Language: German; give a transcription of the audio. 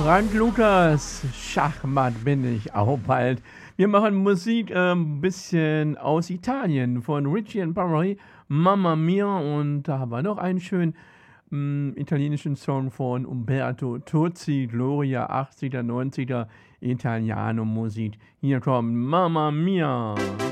Frank Lukas, Schachmatt bin ich auch bald. Wir machen Musik ein bisschen aus Italien von Richie and Barry, Mamma Mia. Und da haben wir noch einen schönen italienischen Song von Umberto Tozzi, Gloria, 80er, 90er Italiano Musik. Hier kommt Mamma Mia.